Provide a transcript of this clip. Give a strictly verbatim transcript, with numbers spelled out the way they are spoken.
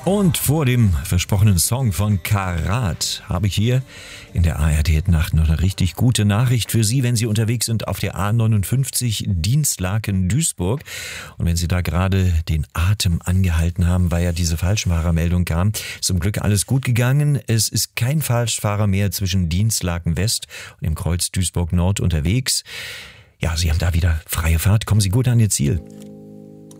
Und vor dem versprochenen Song von Karat habe ich hier in der A R D-Nacht noch eine richtig gute Nachricht für Sie, wenn Sie unterwegs sind auf der A neunundfünfzig Dinslaken-Duisburg. Und wenn Sie da gerade den Atem angehalten haben, weil ja diese Falschfahrermeldung kam, zum Glück alles gut gegangen. Es ist kein Falschfahrer mehr zwischen Dinslaken West und dem Kreuz Duisburg Nord unterwegs. Ja, Sie haben da wieder freie Fahrt. Kommen Sie gut an Ihr Ziel.